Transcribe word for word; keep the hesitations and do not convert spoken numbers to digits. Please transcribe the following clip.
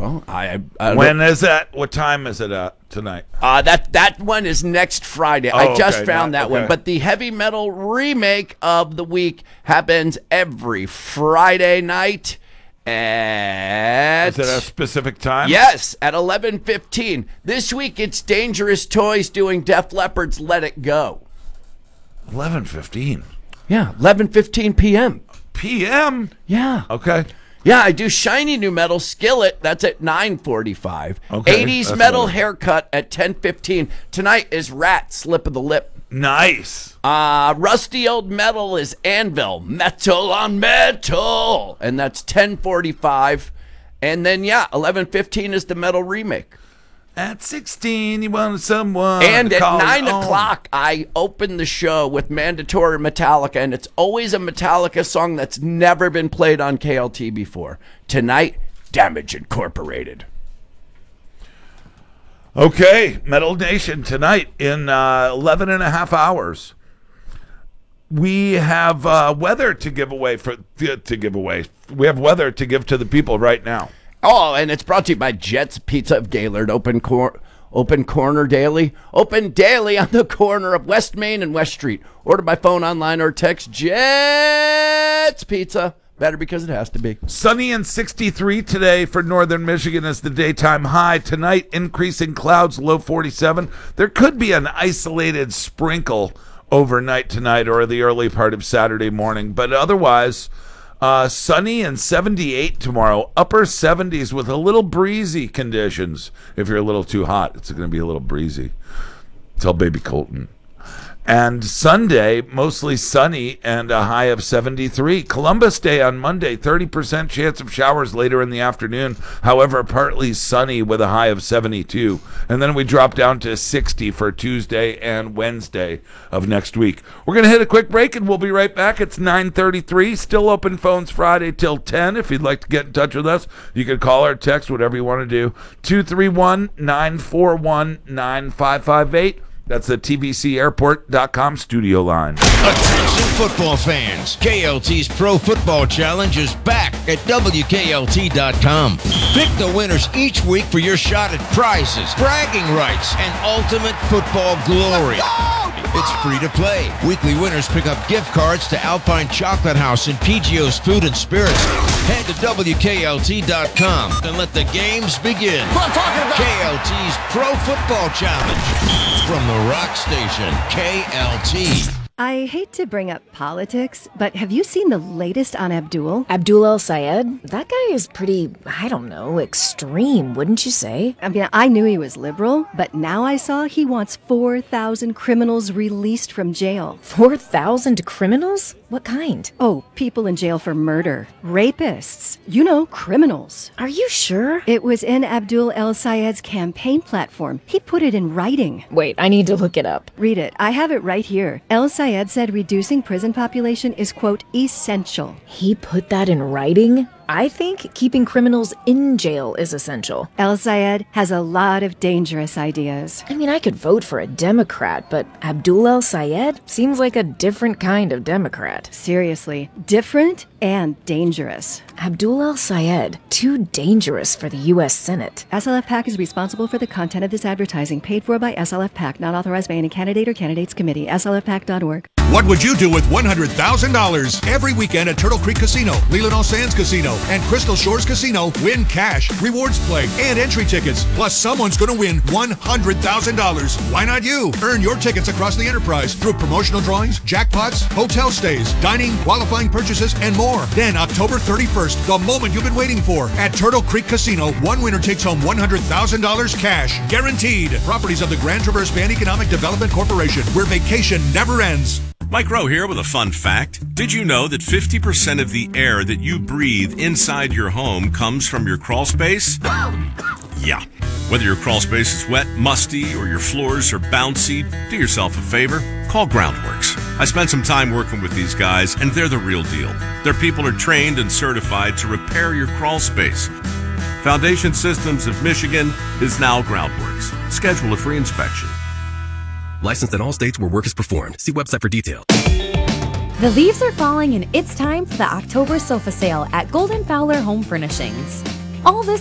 Well, I, I when is that? What time is it at tonight? Uh, that that one is next Friday. Oh, I just okay, found not- that okay. one. But the heavy metal remake of the week happens every Friday night at Is it a specific time? yes at eleven fifteen. This week it's Dangerous Toys doing Def Leppard's "Let It Go." eleven fifteen Yeah, eleven fifteen p.m. P M. Yeah. Okay. Yeah, I do Shiny New Metal Skillet. That's at nine forty-five. Okay, eighties that's Metal better. Haircut at ten fifteen. Tonight is Rat, Slip of the Lip. Nice. Uh, Rusty Old Metal is Anvil, Metal on Metal. And that's ten forty-five. And then, yeah, eleven fifteen is the Metal Remake. At sixteen, you wanted someone. And to at call nine your own. o'clock, I open the show with Mandatory Metallica, and it's always a Metallica song that's never been played on K L T before. Tonight, Damage Incorporated. Okay, Metal Nation tonight in uh, eleven and a half hours. We have uh, weather to give away for to give away. We have weather to give to the people right now. Oh, and it's brought to you by Jets Pizza of Gaylord, open cor- open corner daily. Open daily on the corner of West Main and West Street. Order by phone, online, or text. Jets Pizza. Better because it has to be. Sunny and sixty-three today for northern Michigan as the daytime high. Tonight, increasing clouds, low forty-seven. There could be an isolated sprinkle overnight tonight or the early part of Saturday morning, but otherwise, uh, sunny and seventy-eight tomorrow. Upper seventies with a little breezy conditions. If you're a little too hot, it's going to be a little breezy. Tell baby Colton. And Sunday, mostly sunny and a high of seventy-three. Columbus Day on Monday, thirty percent chance of showers later in the afternoon. However, partly sunny with a high of seventy-two. And then we drop down to sixty for Tuesday and Wednesday of next week. We're going to hit a quick break and we'll be right back. It's nine thirty-three. Still open phones Friday till ten. If you'd like to get in touch with us, you can call or text, whatever you want to do. two three one, nine four one, nine five five eight. That's the T V C airport dot com studio line. Attention football fans. K L T's Pro Football Challenge is back at W K L T dot com. Pick the winners each week for your shot at prizes, bragging rights, and ultimate football glory. It's free to play. Weekly winners pick up gift cards to Alpine Chocolate House and P G O's Food and Spirits. Head to W K L T dot com and let the games begin. What I'm talking about. K L T's Pro Football Challenge. From the rock station, K L T. I hate to bring up politics, but have you seen the latest on Abdul? Abdul El Sayed? That guy is pretty, I don't know, extreme, wouldn't you say? I mean, I knew he was liberal, but now I saw he wants four thousand criminals released from jail. four thousand criminals? What kind? Oh, people in jail for murder. Rapists. You know, criminals. Are you sure? It was in Abdul El Sayed's campaign platform. He put it in writing. Wait, I need to look it up. Read it. I have it right here. El Sayed said reducing prison population is, quote, essential. He put that in writing? I think keeping criminals in jail is essential. El Sayed has a lot of dangerous ideas. I mean, I could vote for a Democrat, but Abdul El Sayed seems like a different kind of Democrat. Seriously, different and dangerous. Abdul El Sayed, too dangerous for the U S Senate. S L F PAC is responsible for the content of this advertising, paid for by S L F PAC, not authorized by any candidate or candidates committee. S L F pac dot org. What would you do with one hundred thousand dollars? Every weekend at Turtle Creek Casino, Leland All Sands Casino, and Crystal Shores Casino, win cash, rewards play, and entry tickets. Plus, someone's going to win one hundred thousand dollars. Why not you? Earn your tickets across the enterprise through promotional drawings, jackpots, hotel stays, dining, qualifying purchases, and more. Then, October thirty-first, the moment you've been waiting for, at Turtle Creek Casino, one winner takes home one hundred thousand dollars cash. Guaranteed. Properties of the Grand Traverse Band Economic Development Corporation, where vacation never ends. Mike Rowe here with a fun fact. Did you know that fifty percent of the air that you breathe inside your home comes from your crawl space? Yeah. Whether your crawl space is wet, musty, or your floors are bouncy, do yourself a favor. Call Groundworks. I spent some time working with these guys, and they're the real deal. Their people are trained and certified to repair your crawl space. Foundation Systems of Michigan is now Groundworks. Schedule a free inspection. Licensed in all states where work is performed. See website for details. The leaves are falling and it's time for the October sofa sale at Golden Fowler Home Furnishings. All this